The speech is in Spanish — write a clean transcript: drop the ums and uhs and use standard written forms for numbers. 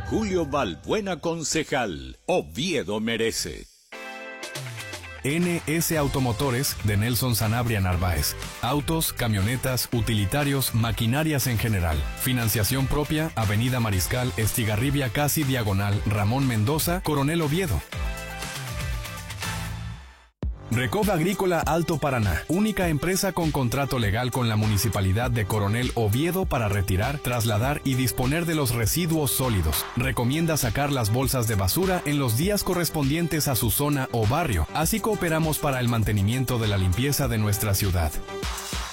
Julio Balbuena, concejal. Oviedo merece. NS Automotores de Nelson Sanabria Narváez. Autos, camionetas, utilitarios, maquinarias en general. Financiación propia, Avenida Mariscal, Estigarribia casi diagonal, Ramón Mendoza, Coronel Oviedo. Recoba Agrícola Alto Paraná, única empresa con contrato legal con la Municipalidad de Coronel Oviedo para retirar, trasladar y disponer de los residuos sólidos. Recomienda sacar las bolsas de basura en los días correspondientes a su zona o barrio. Así cooperamos para el mantenimiento de la limpieza de nuestra ciudad.